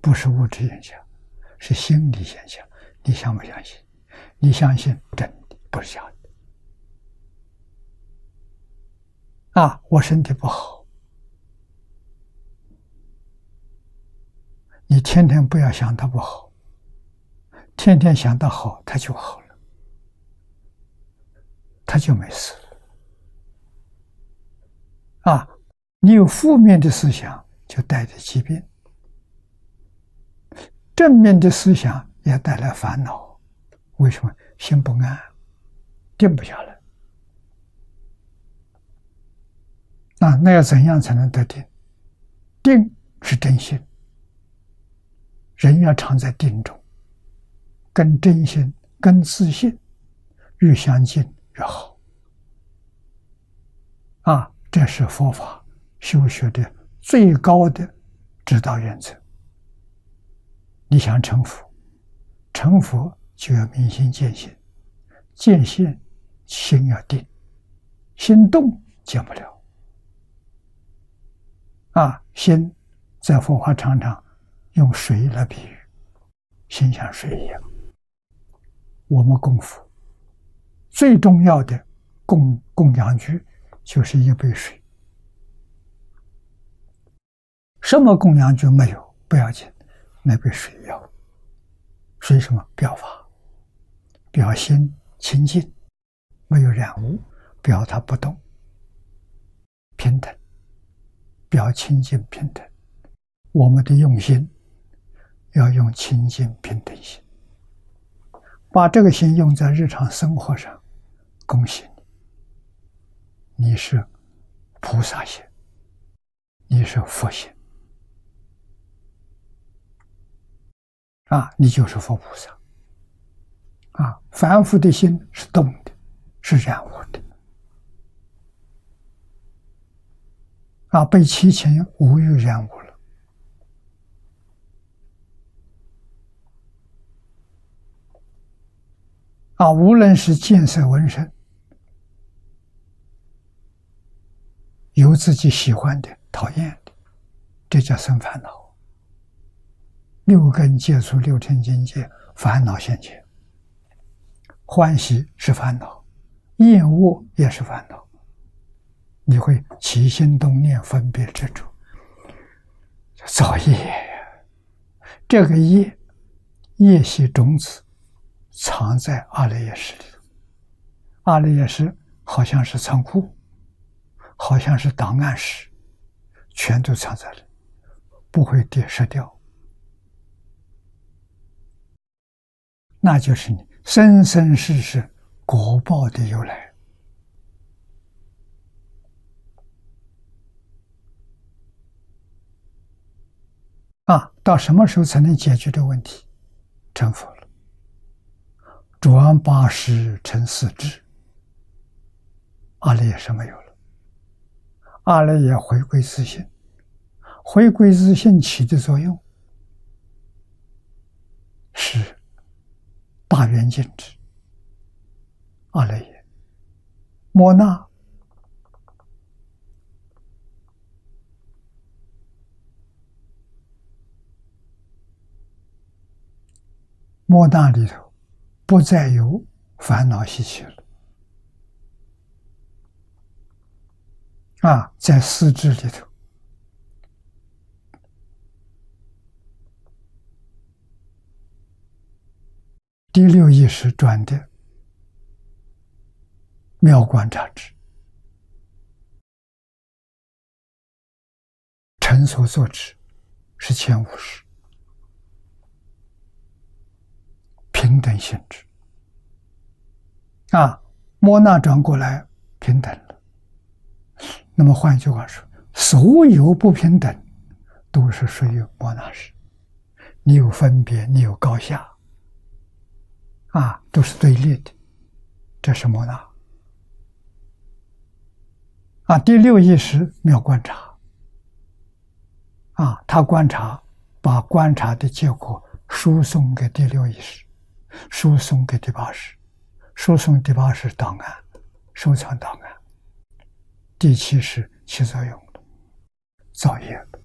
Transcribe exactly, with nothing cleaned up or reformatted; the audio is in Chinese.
不是物质现象，是心理现象。你相不相信？你相信真的，不是假的。啊，我身体不好，你天天不要想它不好，天天想它好，它就好了，它就没事了。啊，你有负面的思想，就带着疾病；正面的思想也带来烦恼。为什么？心不安，定不下来。啊，那要怎样才能得定？定是真心，人要常在定中，跟真心、跟自信越相近越好。啊，这是佛法修学的最高的指导原则。你想成佛，成佛就要明心见性，见性心要定，心动见不了。啊，心在佛法常常用水来比喻，心像水一样。我们供佛最重要的供供养具就是一杯水。什么供养具没有不要紧，那杯水要。水什么？表法，表心清净，没有染污，表它不动，平等，表清净平等。我们的用心要用清净平等心，把这个心用在日常生活上，恭喜你，你是菩萨心，你是佛心。啊，你就是佛菩萨。啊，凡夫的心是动的，是染污的。啊，被七情五欲染污了。啊，无论是见色闻声，有自己喜欢的、讨厌的，这叫生烦恼。六根接触六尘境界，烦恼现前。欢喜是烦恼，厌恶也是烦恼。你会起心动念、分别执着，造业呀。这个业，业习种子藏在阿赖耶识里头。阿赖耶识好像是仓库，好像是档案室，全都藏在里，不会跌失掉。那就是你生生世世果报的由来。啊，到什么时候才能解决这个问题？成佛了，转八识成四智，阿赖耶识没有了，阿赖耶回归自性，回归自性起的作用是大圆镜智、阿赖耶、摩那、摩那里头不再有烦恼习气了。啊，在四智里头，第六意识转的妙观察智，成所作智是前五识，平等性质。啊，摩那转过来平等了。那么换一句话说，所有不平等都是属于摩那识。你有分别，你有高下，啊，都是对立的，这是摩那。啊，第六意识妙观察。啊，他观察，把观察的结果输送给第六意识，输送给第八识，输送第八识档案，收藏档案。第七识起作用了，造业了。